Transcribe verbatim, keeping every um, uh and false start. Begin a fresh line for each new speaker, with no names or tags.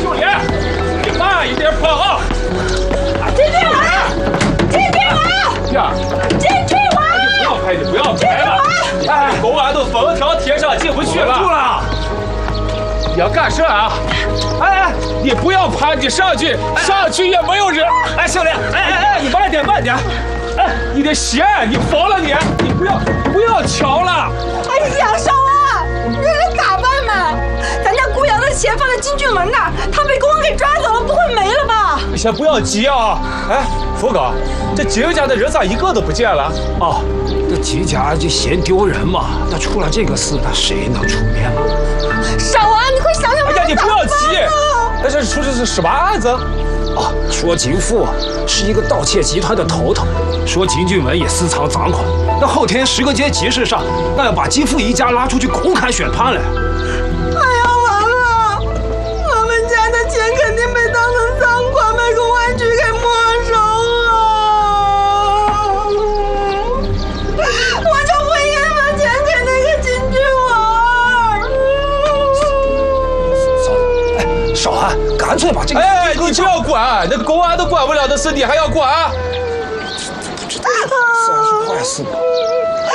秀莲，你慢一点跑啊！
金俊文，金俊文，
呀，
金俊文，
不要拍，你不要拍了！哎，公安都封条贴上，进不去了。住了！你要干什啊？哎哎，你不要爬，你上去，上去也没有人。哎，秀莲，哎哎哎，你慢点，慢点。哎，你的鞋，你疯了你！你不要，不要瞧了。
哎呀，少啊，你这咋办嘛？咱家顾阳的鞋放在金俊文那儿，他被公安给抓走了，不会没了吧？
你先不要急啊！哎，福哥，这金家的人咋一个都不见了？
哦，这金家就嫌丢人嘛。那出了这个事，那谁能出面嘛？
少啊，你快想想办法！
哎呀，你不要急，那这出的是什么案子？
啊，说金富是一个盗窃集团的头头，说金俊文也私藏赃款。那后天十个街集市上，那要把金富一家拉出去公开宣判了。
哎呀，完了，我们家的钱肯定被当成赃款被公安局给没收了。我就不应该把钱给那个金俊文。
哎，少安，干脆把这个……
哎，你不要管，那公安都管不了的事，你还要管？
这这这，算是坏事吧。